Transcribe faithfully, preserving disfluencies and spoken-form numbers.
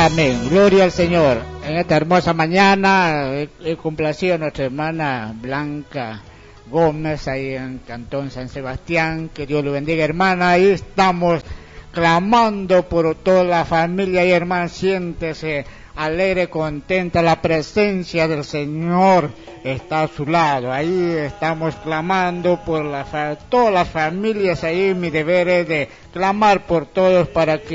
Amén. Gloria al Señor. En esta hermosa mañana he, he complacido a nuestra hermana Blanca Gómez ahí en Cantón San Sebastián. Que Dios lo bendiga, hermana. Ahí estamos clamando por toda la familia y hermana, siéntese alegre, contenta, la presencia del Señor está a su lado. Ahí estamos clamando por la fa- todas las familias. Ahí mi deber es de clamar por todos para que